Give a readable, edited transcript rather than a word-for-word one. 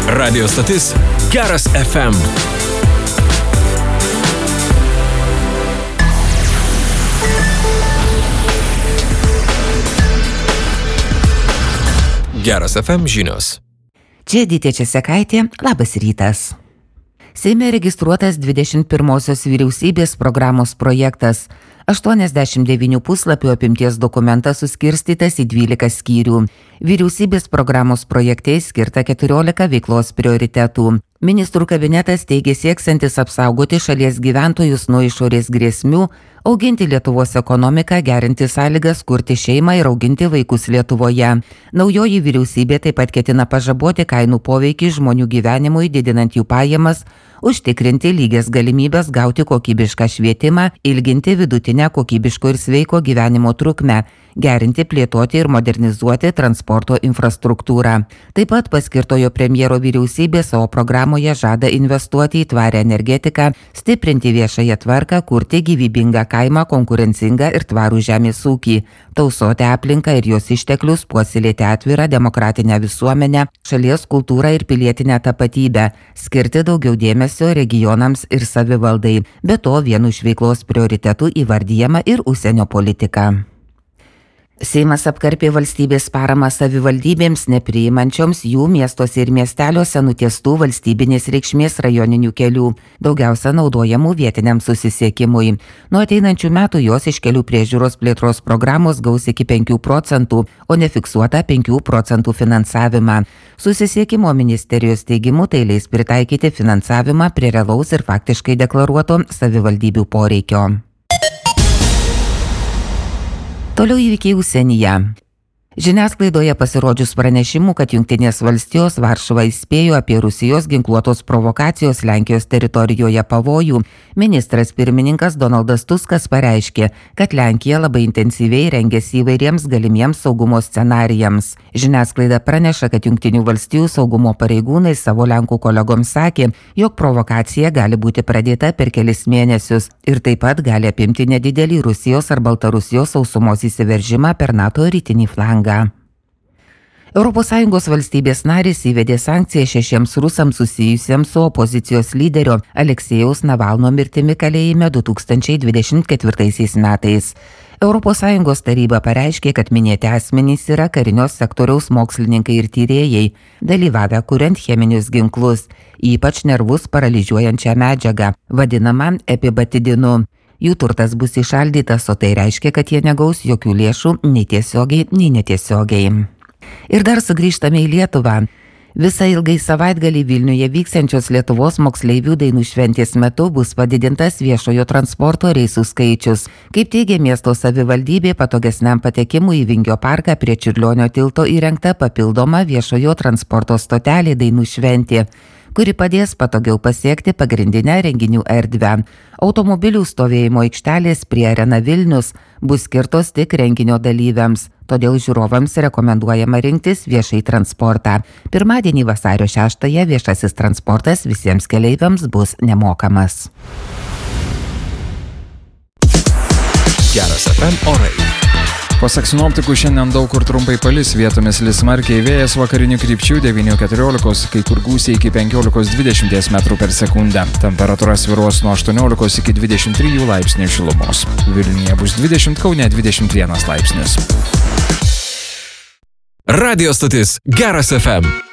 Radio stotis Geras FM. Geras FM žinios. Čia Dytė Česekaitė, labas rytas. Seime registruotas 21-osios vyriausybės programos projektas. 89 puslapių apimties dokumentas suskirstytas į 12 skyrių. Vyriausybės programos projekte skirta 14 veiklos prioritetų. Ministrų kabinetas teigia sieksiantis apsaugoti šalies gyventojus nuo išorės grėsmių, auginti Lietuvos ekonomiką, gerinti sąlygas, kurti šeimą ir auginti vaikus Lietuvoje. Naujoji vyriausybė taip pat ketina pažaboti kainų poveikį žmonių gyvenimui, didinant jų pajamas, užtikrinti lygias galimybės gauti kokybišką švietimą, ilginti vidutinę kokybiško ir sveiko gyvenimo trukmę, gerinti, plėtoti ir modernizuoti transporto infrastruktūrą. Taip pat paskirtojo premjero vyriausybė savo programoje žada investuoti į tvarę energetiką, stiprinti viešąją tvarką, kurti gyvybingą kaimą, konkurencingą ir tvarų žemės ūkį, tausoti aplinką ir jos išteklius, puoselėti atvirą demokratinę visuomenę, šalies kultūrą ir pilietinę tapatybę, skirti daugiau dėmesio regionams ir savivaldai. Be to, vienu iš veiklos prioritetų įvardyjama ir užsienio politika. Seimas apkarpė valstybės paramą savivaldybėms nepriimančioms jų miestuose ir miesteliuose nutiestų valstybinės reikšmės rajoninių kelių, daugiausia naudojamų vietiniam susisiekimui. Nuo ateinančių metų jos iš kelių priežiūros plėtros programos gaus iki 5%, o nefiksuotą 5% finansavimą. Susisiekimo ministerijos teigimu tai leis pritaikyti finansavimą prie realaus ir faktiškai deklaruoto savivaldybių poreikio. Toliau įvykiai užsienyje. Žiniasklaidoje pasirodžius pranešimų, kad Jungtinės valstijos Varšuvą įspėjo apie Rusijos ginkluotos provokacijos Lenkijos teritorijoje pavojų, ministras pirmininkas Donaldas Tuskas pareiškė, kad Lenkija labai intensyviai rengiasi įvairiems galimiems saugumo scenarijams. Žiniasklaida praneša, kad Jungtinių valstijų saugumo pareigūnai savo Lenkų kolegoms sakė, jog provokacija gali būti pradėta per kelis mėnesius ir taip pat gali apimti nedidelį Rusijos ar Baltarusijos sausumos įsiveržimą per NATO rytinį flangą. ES valstybės narės įvedė sankcijas 6 rusams susijusiems su opozicijos lyderio Aleksejaus Navalno mirtimi kalėjime 2024 metais. ES taryba pareiškė, kad minėti asmenys yra karinio sektoriaus mokslininkai ir tyrėjai, dalyvavę kuriant cheminius ginklus, ypač nervus paralyžiuojančią medžiagą, vadinamą epibatidinu. Jų turtas bus įšaldytas, o tai reiškia, kad jie negaus jokių lėšų nei tiesiogiai, nei netiesiogiai. Ir dar sugrįžtame į Lietuvą. Visą ilgai savaitgalį Vilniuje vyksiančios Lietuvos moksleivių dainų šventės metu bus padidintas viešojo transporto reisų skaičius. Kaip teigia miesto savivaldybė, patogesniam patekimui į Vingio parką prie Čiurlionio tilto įrengta papildoma viešojo transporto stotelė dainų šventė, kuri padės patogiau pasiekti pagrindinę renginių erdvę. Automobilių stovėjimo aikštelės prie Arena Vilnius bus skirtos tik renginio dalyviams, todėl žiūrovams rekomenduojama rinktis viešai transportą. Pirmadienį vasario 6-ąją viešasis transportas visiems keleiviams bus nemokamas. Geras FM orai. Pasak sinoptikų, šiandien daug kur trumpai palis, vietomis lis smarkiai, vėjas vakarinių krypčių 9–14, kai kur gūsiai iki 15–20 metrų per sekundę. Temperatūra svyruos nuo 18 iki 23 laipsnių šilumos. Vilniuje bus 20, Kaune 21 laipsnis. Radio stotis Geras FM.